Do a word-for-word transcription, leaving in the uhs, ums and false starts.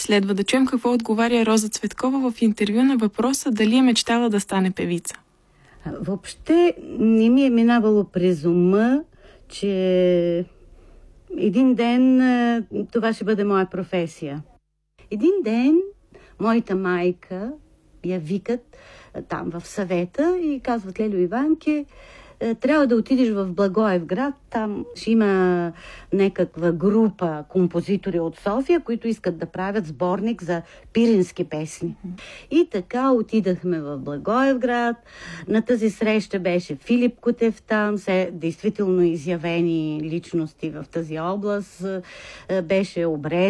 Следва да чуем какво отговаря Роза Цветкова в интервю на въпроса дали е мечтала да стане певица. Въобще не ми е минавало през ума, че един ден това ще бъде моя професия. Един ден моята майка я викат там в съвета и казват: Лелю Иванке, трябва да отидеш в Благоевград, там ще има някаква група композитори от София, които искат да правят сборник за пирински песни. И така отидахме в Благоевград. На тази среща беше Филип Кутев там, се действително изявени личности в тази област. Беше Обред